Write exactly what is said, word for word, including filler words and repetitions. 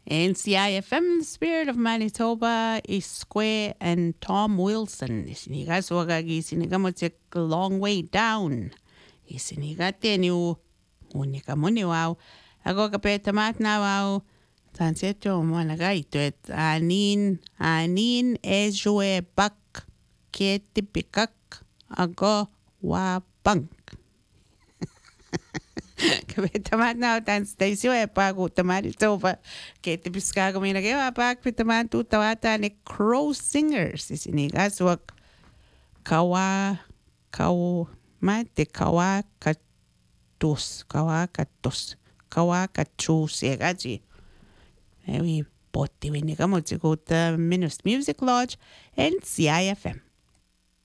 N C I F M, the Spirit of Manitoba, is Square and Tom Wilson. Isiniga swagagi sinigamotik a long way down. Isiniga tenu unika muniwao. Ako kapeta mat na wao. Tanseto mwanaga ituet anin anin ejue bak ketipikak ago wa bank. Tamat na tan Stacy wa pago tamat ito pa kaya tipiska kami na kaya pak tamat tu tawata ni Crow Singers isinigas wag kawa kaw mate kawa katus kawa katus kawa katus ya gaji ewi botti wini kamo tikuta Minus Music Lodge and C I F M.